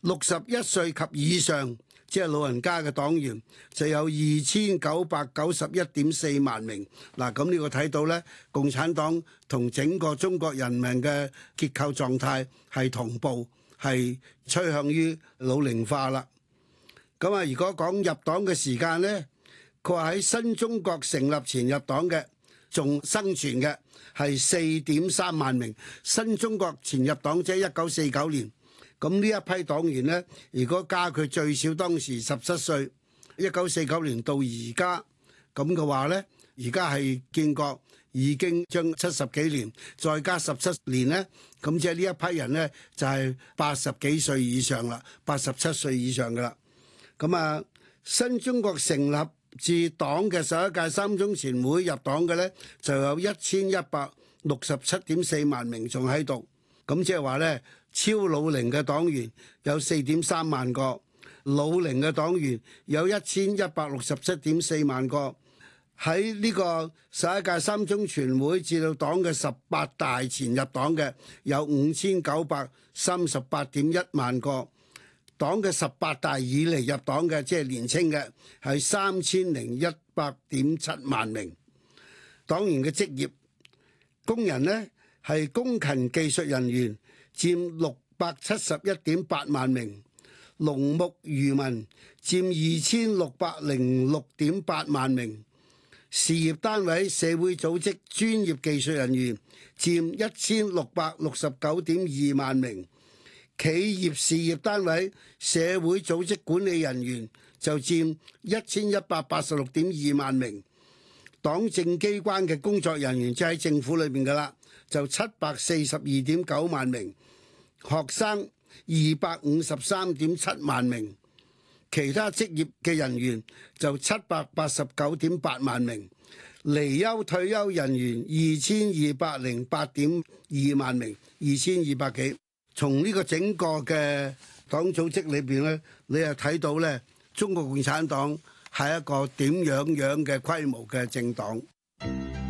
61歲及以上，即係老人家嘅黨員就有2991.4萬名。嗱，咁呢個睇到呢，共產黨同整個中國人民嘅結構狀態係同步，係趨向於老齡化啦。咁啊，如果講入黨嘅時間呢，佢話喺新中國成立前入黨嘅仲生存嘅係4.3萬名。新中國前入黨即係1949年。咁呢一批黨員呢，如果加佢最少當時17歲，1949年到而家咁嘅話呢，而家係建國已經將70幾年，再加17年呢，咁即係呢一批人呢，就係80幾歲以上啦，87歲以上噶啦。咁啊，新中國成立至黨嘅11屆三中全會入黨嘅呢，就有1167.4萬名仲喺度。咁即係話呢，超老齡嘅黨員有4.3萬個，老齡嘅黨員有1167.4萬個。喺呢個11屆三中全會至到黨嘅18大前入黨嘅有5938.1萬個，黨嘅18大以嚟入黨嘅即係年青嘅係3001.7萬名。黨員嘅職業，工人呢係工勤技術人員佔671.8萬名，農牧漁民佔2606.8萬名，事業單位社會組織專業技術人員佔1669.2萬名，企業事業單位社會組織管理人員就佔1186.2萬名，黨政機關嘅工作人員即喺政府裏邊噶啦，就742.9萬名，學生253.7萬名，其他職業嘅人員就789.8萬名，離休退休人員2208.2萬名，2200幾。從呢個整個嘅黨組織裏邊呢，你又睇到呢，中國共產黨係一個點樣嘅規模嘅政黨。